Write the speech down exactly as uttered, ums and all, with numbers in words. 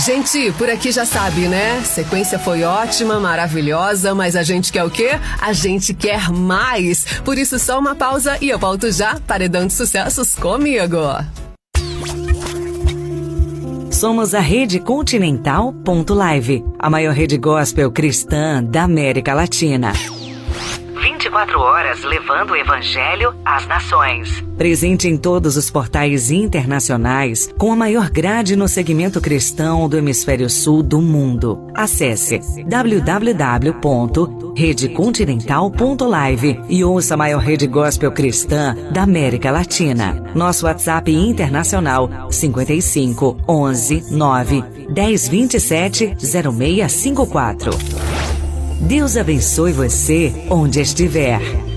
Gente, por aqui já sabe, né? Sequência foi ótima, maravilhosa, mas a gente quer o quê? A gente quer mais. Por isso, só uma pausa e eu volto já. Paredão de Sucessos comigo. Somos a Rede Continental ponto live, a maior rede gospel cristã da América Latina. vinte e quatro horas levando o Evangelho às nações. Presente em todos os portais internacionais, com a maior grade no segmento cristão do Hemisfério Sul do mundo. Acesse w w w ponto rede continental ponto live e ouça a maior rede gospel cristã da América Latina. Nosso WhatsApp internacional cinco cinco, onze, nove, dez, vinte e sete, zero seis cinco quatro. Deus abençoe você onde estiver.